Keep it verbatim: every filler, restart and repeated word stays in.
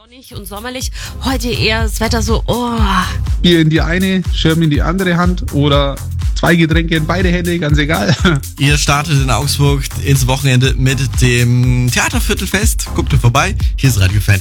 sonnig und sommerlich. Heute eher das Wetter so, oh. Bier in die eine, Schirm in die andere Hand oder zwei Getränke in beide Hände, ganz egal. Ihr startet in Augsburg ins Wochenende mit dem Theaterviertelfest. Guckt vorbei. Hier ist Radio Fan.